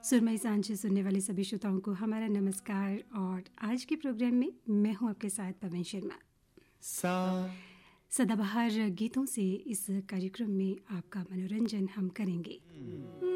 सुरमई सांझ सुनने वाले सभी श्रोताओं को हमारा नमस्कार। और आज के प्रोग्राम में मैं हूं आपके साथ पवन शर्मा। सदाबहार गीतों से इस कार्यक्रम में आपका मनोरंजन हम करेंगे।